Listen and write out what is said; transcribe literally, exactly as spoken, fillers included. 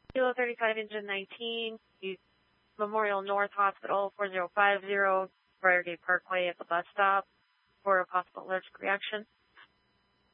Kilo thirty-five, engine nineteen, Memorial North Hospital, four zero five zero, Briargate Parkway at the bus stop for a possible allergic reaction.